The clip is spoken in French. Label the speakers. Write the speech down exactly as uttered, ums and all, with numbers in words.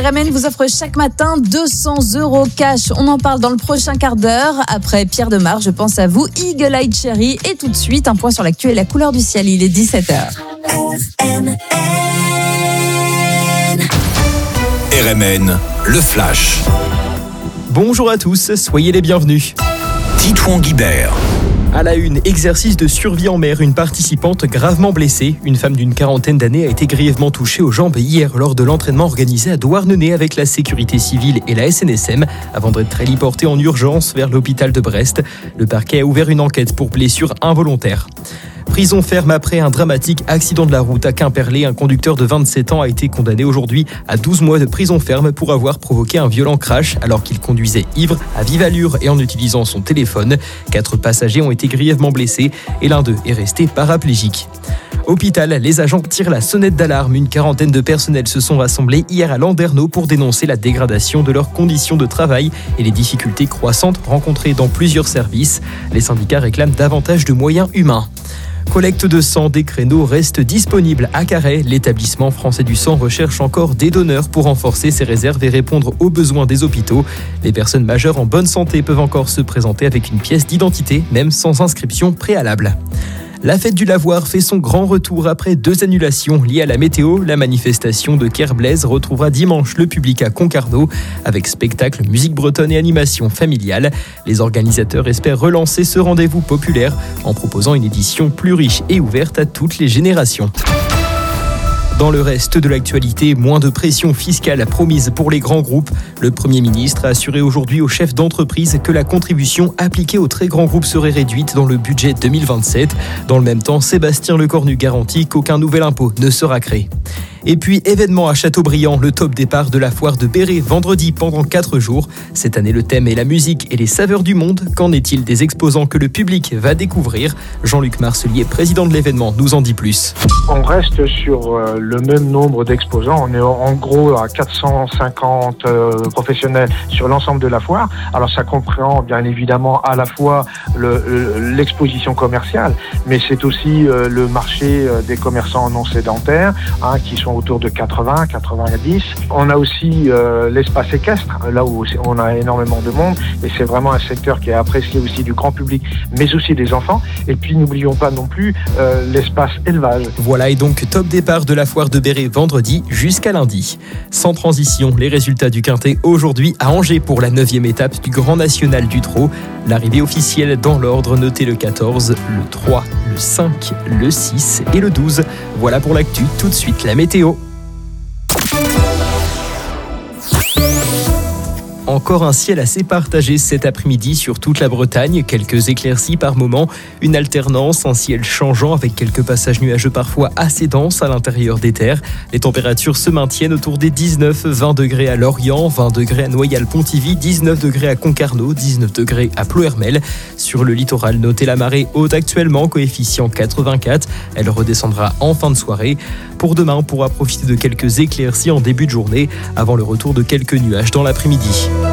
Speaker 1: M N vous offre chaque matin deux cents euros cash. On en parle dans le prochain quart d'heure. Après Pierre Demar, je pense à vous, Eagle Eye Cherry. Et tout de suite, un point sur l'actu et la couleur du ciel. Il est dix-sept heures.
Speaker 2: R M N, le flash.
Speaker 3: Bonjour à tous, soyez les bienvenus.
Speaker 2: Titouan Guibert.
Speaker 3: À la une, exercice de survie en mer, une participante gravement blessée. Une femme d'une quarantaine d'années a été grièvement touchée aux jambes hier lors de l'entraînement organisé à Douarnenez avec la sécurité civile et la S N S M avant d'être héliportée en urgence vers l'hôpital de Brest. Le parquet a ouvert une enquête pour blessure involontaire. Prison ferme après un dramatique accident de la route à Quimperlé. Un conducteur de vingt-sept ans a été condamné aujourd'hui à douze mois de prison ferme pour avoir provoqué un violent crash alors qu'il conduisait ivre, à vive allure et en utilisant son téléphone. Quatre passagers ont été grièvement blessés et l'un d'eux est resté paraplégique. Hôpital, les agents tirent la sonnette d'alarme. Une quarantaine de personnels se sont rassemblés hier à Landerneau pour dénoncer la dégradation de leurs conditions de travail et les difficultés croissantes rencontrées dans plusieurs services. Les syndicats réclament davantage de moyens humains. Collecte de sang, des créneaux restent disponibles à Carhaix. L'établissement français du sang recherche encore des donneurs pour renforcer ses réserves et répondre aux besoins des hôpitaux. Les personnes majeures en bonne santé peuvent encore se présenter avec une pièce d'identité, même sans inscription préalable. La fête du lavoir fait son grand retour après deux annulations liées à la météo. La manifestation de Kerblaise retrouvera dimanche le public à Concarneau avec spectacle, musique bretonne et animation familiale. Les organisateurs espèrent relancer ce rendez-vous populaire en proposant une édition plus riche et ouverte à toutes les générations. Dans le reste de l'actualité, moins de pression fiscale promise pour les grands groupes. Le Premier ministre a assuré aujourd'hui aux chefs d'entreprise que la contribution appliquée aux très grands groupes serait réduite dans le budget deux mille vingt-sept. Dans le même temps, Sébastien Lecornu garantit qu'aucun nouvel impôt ne sera créé. Et puis, événement à Châteaubriand, le top départ de la foire de Béret vendredi pendant quatre jours. Cette année, le thème est la musique et les saveurs du monde. Qu'en est-il des exposants que le public va découvrir ? Jean-Luc Marcelier, président de l'événement, nous en dit plus.
Speaker 4: On reste sur le même nombre d'exposants. On est en gros à quatre cent cinquante professionnels sur l'ensemble de la foire. Alors ça comprend bien évidemment à la fois le, l'exposition commerciale, mais c'est aussi le marché des commerçants non sédentaires, hein, qui sont autour de quatre-vingts à quatre-vingt-dix. On a aussi euh, l'espace équestre, là où on a énormément de monde, et c'est vraiment un secteur qui est apprécié aussi du grand public, mais aussi des enfants. Et puis n'oublions pas non plus euh, l'espace élevage.
Speaker 3: Voilà, et donc top départ de la foire de Béret vendredi jusqu'à lundi. Sans transition, les résultats du Quintet aujourd'hui à Angers pour la neuvième étape du Grand National du Trot. L'arrivée officielle dans l'ordre, notez le quatorze, le trois, le cinq, le six et le douze. Voilà pour l'actu, tout de suite la météo. Encore un ciel assez partagé cet après-midi sur toute la Bretagne. Quelques éclaircies par moment, une alternance, un ciel changeant avec quelques passages nuageux parfois assez denses à l'intérieur des terres. Les températures se maintiennent autour des dix-neuf vingt degrés à Lorient, vingt degrés à Noyal-Pontivy, dix-neuf degrés à Concarneau, dix-neuf degrés à Ploërmel. Sur le littoral, notez la marée haute actuellement, coefficient quatre-vingt-quatre. Elle redescendra en fin de soirée. Pour demain, on pourra profiter de quelques éclaircies en début de journée avant le retour de quelques nuages dans l'après-midi.